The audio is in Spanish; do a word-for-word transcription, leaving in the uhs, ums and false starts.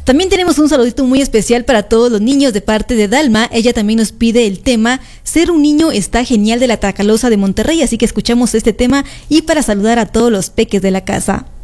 También tenemos un saludito muy especial para todos los niños de parte de Dalma. Ella también nos pide el tema Ser un niño está genial de la Tracalosa de Monterrey, así que escuchamos este tema y para saludar a todos los peques de la casa.